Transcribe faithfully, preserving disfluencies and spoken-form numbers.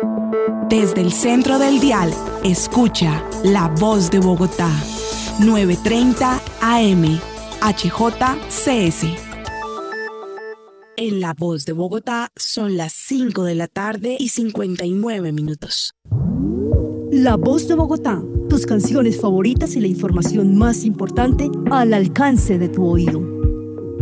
Desde el centro del dial, escucha La Voz de Bogotá, novecientos treinta A M, H J C S. En La Voz de Bogotá son las cinco de la tarde y cincuenta y nueve minutos. La Voz de Bogotá, tus canciones favoritas y la información más importante al alcance de tu oído.